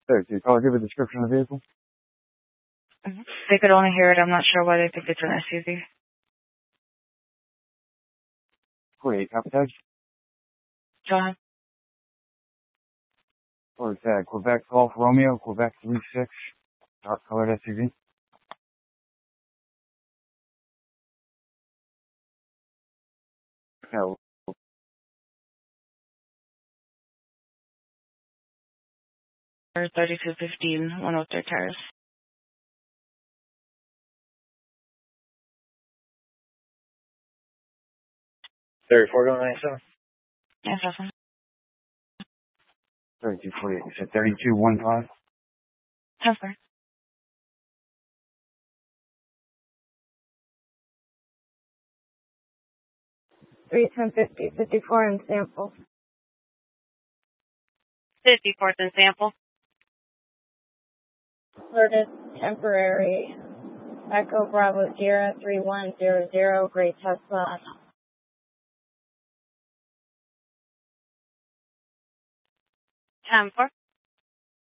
Sir, can you call give a description of the vehicle? They could only hear it. I'm not sure why they think it's an SUV. 48 copy tag. Go ahead. Or tag Quebec Golf Romeo, Quebec 36, dark colored SUV. No. 3215, 103 Terrace. 34 going 97? Yes, awesome. 3248. You said 3215? That's fair. $310.50, 54 in sample. 54th in sample. Alerted temporary. Echo Bravo Sierra 3100, gray Tesla. 10-4.